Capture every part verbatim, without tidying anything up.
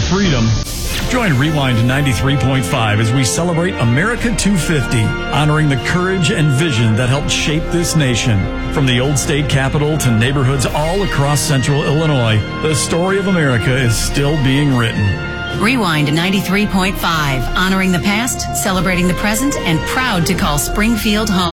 freedom. Join Rewind ninety-three point five as we celebrate America two fifty, honoring the courage and vision that helped shape this nation. From the old state capitol to neighborhoods all across central Illinois, the story of America is still being written. Rewind ninety-three point five, honoring the past, celebrating the present, and proud to call Springfield home.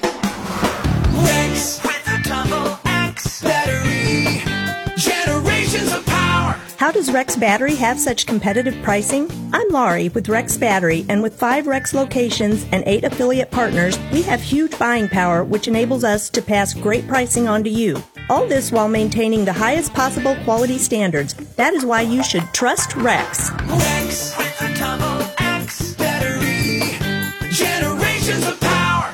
Rex with a double X battery, generations of power. How does Rex Battery have such competitive pricing? I'm Laurie with Rex Battery, and with five Rex locations and eight affiliate partners, we have huge buying power, which enables us to pass great pricing on to you. All this while maintaining the highest possible quality standards. That is why you should trust Rex. Rex with a double X battery, generations of power.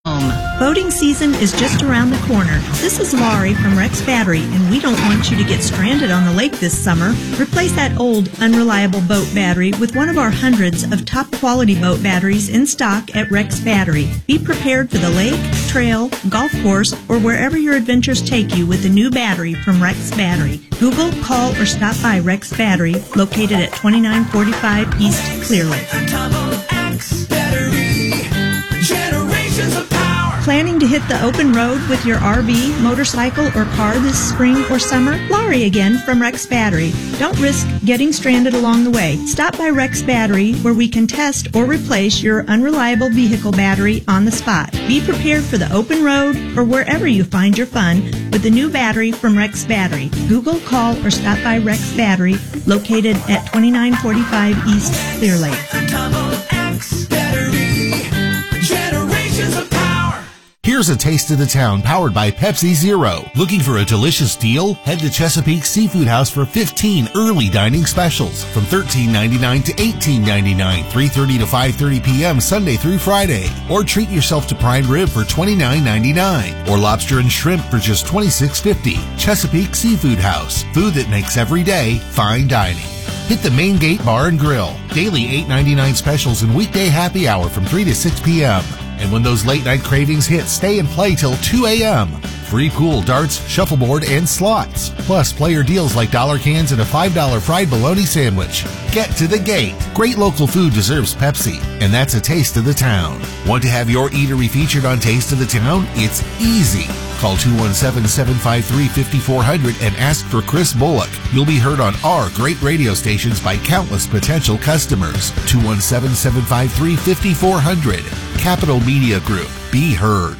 Boating season is just around the corner. This is Laurie from Rex Battery, and we don't want you to get stranded on the lake this summer. Replace that old, unreliable boat battery with one of our hundreds of top-quality boat batteries in stock at Rex Battery. Be prepared for the lake, trail, golf course, or wherever your adventures take you with a new battery from Rex Battery. Google, call, or stop by Rex Battery, located at twenty-nine forty-five East Clear Lake. Double X battery, generations of power. Planning to hit the open road with your R V, motorcycle, or car this spring or summer? Laurie again from Rex Battery. Don't risk getting stranded along the way. Stop by Rex Battery, where we can test or replace your unreliable vehicle battery on the spot. Be prepared for the open road or wherever you find your fun with the new battery from Rex Battery. Google, call, or stop by Rex Battery, located at twenty-nine forty-five East Clear Lake. Double X battery, generations of power. Here's a taste of the town powered by Pepsi Zero. Looking for a delicious deal? Head to Chesapeake Seafood House for fifteen early dining specials from thirteen ninety-nine to eighteen ninety-nine, three thirty to five thirty p.m. Sunday through Friday. Or treat yourself to prime rib for twenty-nine ninety-nine or lobster and shrimp for just twenty-six fifty. Chesapeake Seafood House. Food that makes every day fine dining. Hit the Main Gate Bar and Grill. Daily eight ninety-nine specials and weekday happy hour from three to six p.m. And when those late night cravings hit, stay and play till two a.m. Free pool, darts, shuffleboard, and slots. Plus, player deals like dollar cans and a five dollar fried bologna sandwich. Get to the gate. Great local food deserves Pepsi, and that's a taste of the town. Want to have your eatery featured on Taste of the Town? It's easy. Call two one seven, seven five three, five four zero zero and ask for Chris Bullock. You'll be heard on our great radio stations by countless potential customers. two one seven, seven five three, five four zero zero. Capital Media Group. Be heard.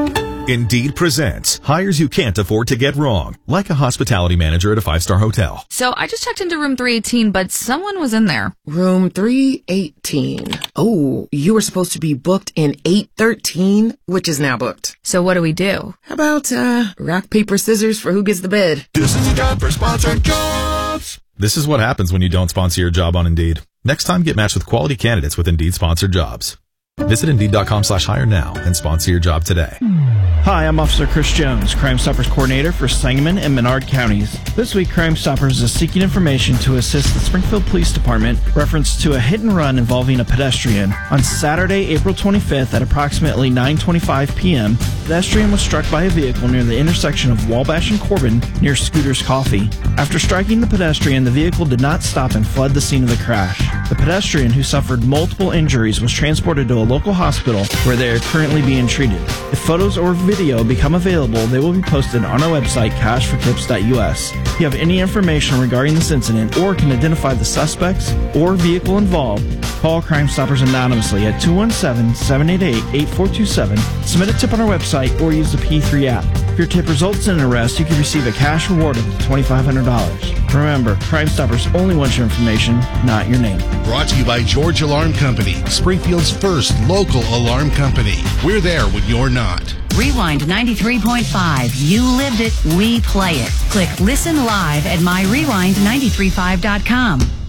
Indeed presents hires you can't afford to get wrong, like a hospitality manager at a five-star hotel. So I just checked into room three eighteen, but someone was in there. Room three eighteen. Oh, you were supposed to be booked in eight thirteen, which is now booked. So what do we do? How about, uh, rock, paper, scissors for who gets the bed? This is a job for sponsored jobs. This is what happens when you don't sponsor your job on Indeed. Next time, get matched with quality candidates with Indeed sponsored jobs. Visit Indeed.com slash hire now and sponsor your job today. Hi, I'm Officer Chris Jones, Crime Stoppers Coordinator for Sangamon and Menard Counties. This week, Crime Stoppers is seeking information to assist the Springfield Police Department reference to a hit and run involving a pedestrian. On Saturday, April twenty-fifth at approximately nine twenty-five p.m., the pedestrian was struck by a vehicle near the intersection of Wabash and Corbin near Scooter's Coffee. After striking the pedestrian, the vehicle did not stop and fled the scene of the crash. The pedestrian, who suffered multiple injuries, was transported to a local hospital where they are currently being treated. If photos or video become available, they will be posted on our website, cash for tips dot u s. If you have any information regarding this incident or can identify the suspects or vehicle involved, call Crime Stoppers anonymously at two one seven, seven eight eight, eight four two seven, submit a tip on our website, or use the P three app. If your tip results in an arrest, you can receive a cash reward of twenty-five hundred dollars. Remember, Crime Stoppers only want your information, not your name. Brought to you by George Alarm Company, Springfield's first local alarm company. We're there when you're not. Rewind ninety-three point five. You lived it, we play it. Click Listen Live at my rewind nine three five dot com.